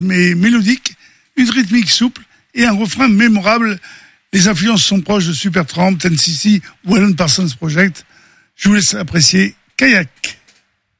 mais mélodique, une rythmique souple et un refrain mémorable. Les influences sont proches de Supertramp, 10cc ou Alan Parsons Project. Je vous laisse apprécier Kayak.